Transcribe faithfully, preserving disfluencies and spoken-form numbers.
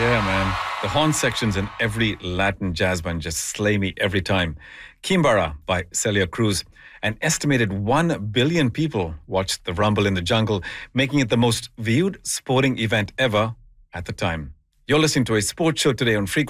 Yeah, man. The horn sections in every Latin jazz band just slay me every time. Kimbara by Celia Cruz. An estimated one billion people watched the Rumble in the Jungle, making it the most viewed sporting event ever at the time. You're listening to a sports show today on Frequency.